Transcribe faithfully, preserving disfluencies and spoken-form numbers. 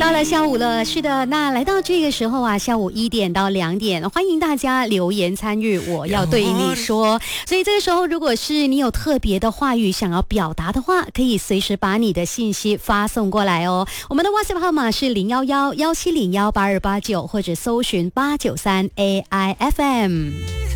到了下午了，是的，那来到这个时候啊，下午一点到两点，欢迎大家留言参与，我要对你说。所以这个时候，如果是你有特别的话语想要表达的话，可以随时把你的信息发送过来哦。我们的 WhatsApp 号码是零幺幺幺七零幺八二八九，或者搜寻八九三 A I F M。